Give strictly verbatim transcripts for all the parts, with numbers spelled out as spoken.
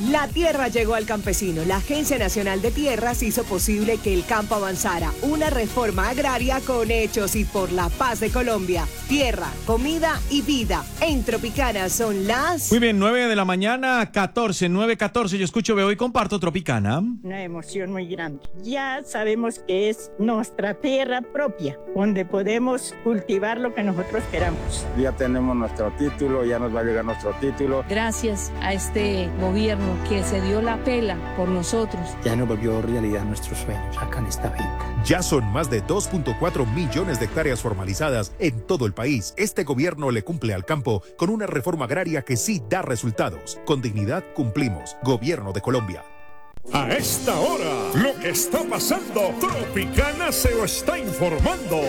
La tierra llegó al campesino. La Agencia Nacional de Tierras hizo posible que el campo avanzara. Una reforma agraria con hechos y por la paz de Colombia. Tierra, comida y vida. En Tropicana son las... Muy bien, nueve de la mañana, catorce, nueve catorce. Yo escucho, veo y comparto Tropicana. Una emoción muy grande. Ya sabemos que es nuestra tierra propia, donde podemos cultivar lo que nosotros queramos. Ya tenemos nuestro título, ya nos va a llegar nuestro título. Gracias a este gobierno que se dio la pela por nosotros. Ya nos volvió realidad nuestros sueños acá en esta finca. Ya son más de dos punto cuatro millones de hectáreas formalizadas en todo el país. Este gobierno le cumple al campo con una reforma agraria que sí da resultados. Con dignidad cumplimos. Gobierno de Colombia. A esta hora, lo que está pasando, Tropicana se lo está informando.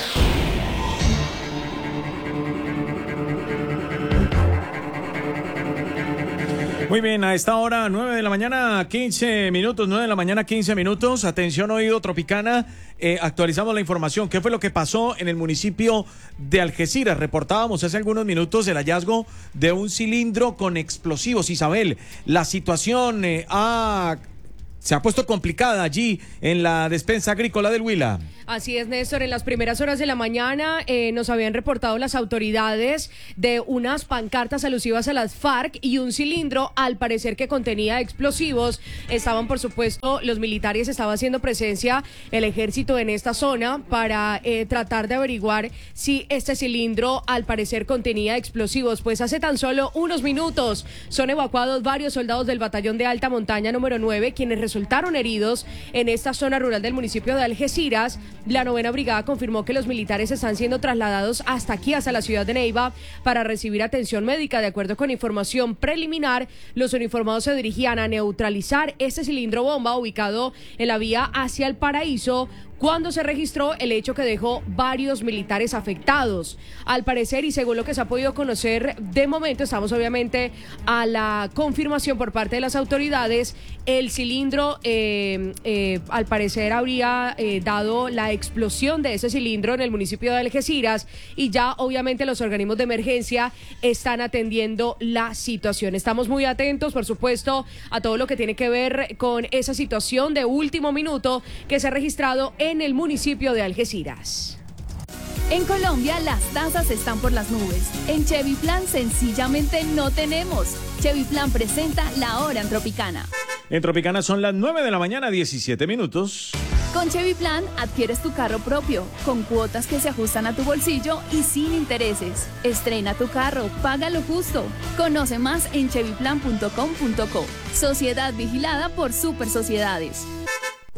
Muy bien, a esta hora, nueve de la mañana, quince minutos, nueve de la mañana, quince minutos. Atención, oído Tropicana. Eh, actualizamos la información. ¿Qué fue lo que pasó en el municipio de Algeciras? Reportábamos hace algunos minutos el hallazgo de un cilindro con explosivos. Isabel, la situación eh, ha... se ha puesto complicada allí en la despensa agrícola del Huila. Así es, Néstor. En las primeras horas de la mañana eh, nos habían reportado las autoridades de unas pancartas alusivas a las FARC y un cilindro, al parecer, que contenía explosivos. Estaban, por supuesto, los militares, estaba haciendo presencia el ejército en esta zona para eh, tratar de averiguar si este cilindro, al parecer, contenía explosivos. Pues hace tan solo unos minutos son evacuados varios soldados del batallón de alta montaña número nueve, quienes resultaron heridos en esta zona rural del municipio de Algeciras. La novena brigada confirmó que los militares están siendo trasladados hasta aquí, hasta la ciudad de Neiva, para recibir atención médica. De acuerdo con información preliminar, los uniformados se dirigían a neutralizar este cilindro bomba ubicado en la vía hacia el Paraíso, cuando se registró el hecho que dejó varios militares afectados. Al parecer, y según lo que se ha podido conocer de momento, estamos obviamente a la confirmación por parte de las autoridades, el cilindro eh, eh, al parecer habría eh, dado la explosión de ese cilindro en el municipio de Algeciras, y ya obviamente los organismos de emergencia están atendiendo la situación. Estamos muy atentos, por supuesto, a todo lo que tiene que ver con esa situación de último minuto que se ha registrado en en el municipio de Algeciras. En Colombia las tasas están por las nubes. En Chevy Plan sencillamente no tenemos. Chevy Plan presenta La Hora en Tropicana. En Tropicana son las nueve de la mañana, diecisiete minutos. Con Chevy Plan adquieres tu carro propio, con cuotas que se ajustan a tu bolsillo y sin intereses. Estrena tu carro, paga lo justo. Conoce más en chevy plan punto com punto co. Sociedad vigilada por Super Sociedades.